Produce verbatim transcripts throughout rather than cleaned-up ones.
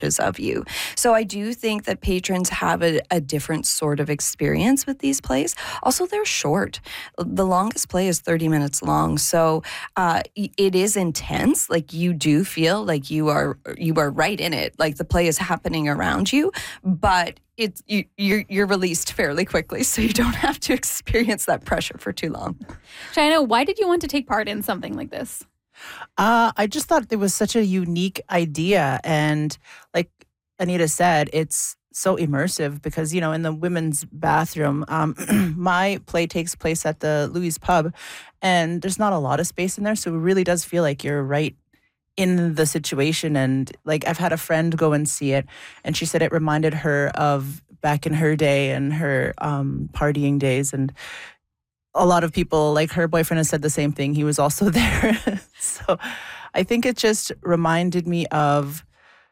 of you. So I do think that patrons have a, a different sort of experience with these plays. Also, they're short. The longest play is thirty minutes long. So uh, it is intense. Like you do feel like you are you are right in it. Like the play is happening around you, but it's you, you're, you're released fairly quickly. So you don't have to experience that pressure for too long. Cheyenne, why did you want to take part in something like this? Uh, I just thought it was such a unique idea. And like Anita said, it's so immersive because, you know, in the women's bathroom, um, my play takes place at the Louis Pub and there's not a lot of space in there. So it really does feel like you're right in the situation. And like I've had a friend go and see it and she said it reminded her of back in her day and her um, partying days. And a lot of people, like her boyfriend has said the same thing. He was also there. So I think it just reminded me of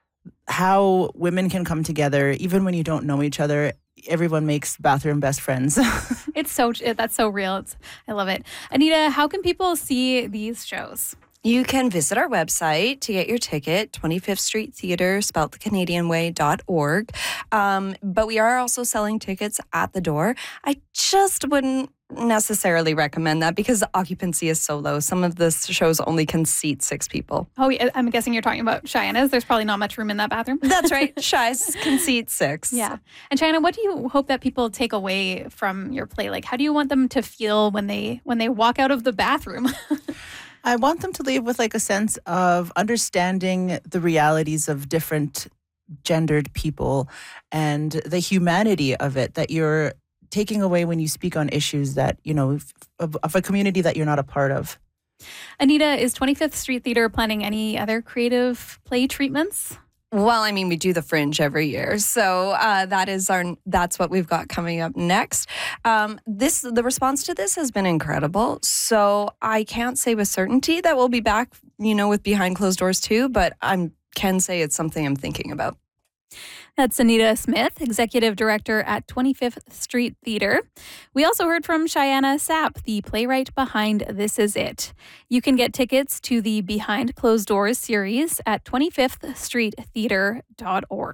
how women can come together, even when you don't know each other. Everyone makes bathroom best friends. It's so, that's so real. It's, I love it. Anita, how can people see these shows? You can visit our website to get your ticket, twenty-fifth Street Theatre, spelt the Canadian way dot org. Um, but we are also selling tickets at the door. I just wouldn't necessarily recommend that because the occupancy is so low. Some of the shows only can seat six people. Oh, I'm guessing you're talking about Cheyenne's. There's probably not much room in that bathroom. That's right. Shy's can seat six. Yeah. And Cheyenne, what do you hope that people take away from your play? Like, how do you want them to feel when they when they walk out of the bathroom? I want them to leave with like a sense of understanding the realities of different gendered people and the humanity of it that you're taking away when you speak on issues that, you know, of, of a community that you're not a part of. Anita, is twenty-fifth Street Theatre planning any other creative play treatments? Well, I mean, we do the Fringe every year, so uh, that is our that's what we've got coming up next. Um, this the response to this has been incredible, so I can't say with certainty that we'll be back, you know, with Behind Closed Doors too, but I can say it's something I'm thinking about. That's Anita Smith, Executive Director at twenty-fifth Street Theatre. We also heard from Cheyenne Sapp, the playwright behind This Is It. You can get tickets to the Behind Closed Doors series at twenty-fifth street theatre dot org.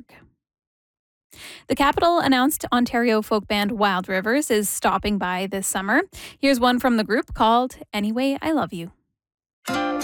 The Capitol announced Ontario folk band Wild Rivers is stopping by this summer. Here's one from the group called Anyway I Love You.